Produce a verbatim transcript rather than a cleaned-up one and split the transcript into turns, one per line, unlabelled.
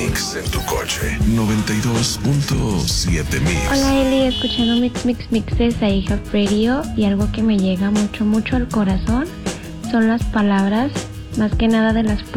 Mix en tu coche. noventa y dos punto siete Mix.
Hola Eli, escuchando Mix Mix Mixes a Hija Radio, y algo que me llega mucho, mucho al corazón son las palabras, más que nada de las